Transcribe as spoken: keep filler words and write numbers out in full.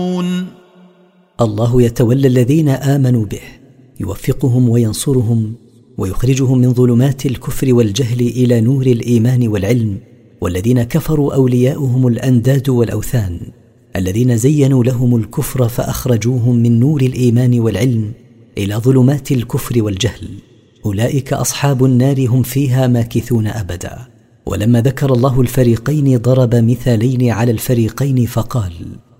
الله يتولى الذين آمنوا به، يوفقهم وينصرهم ويخرجهم من ظلمات الكفر والجهل إلى نور الإيمان والعلم. والذين كفروا أولياؤهم الأنداد والأوثان، الذين زينوا لهم الكفر فأخرجوهم من نور الإيمان والعلم إلى ظلمات الكفر والجهل، أولئك أصحاب النار هم فيها ماكثون أبدا. ولما ذكر الله الفريقين ضرب مثالين على الفريقين فقال: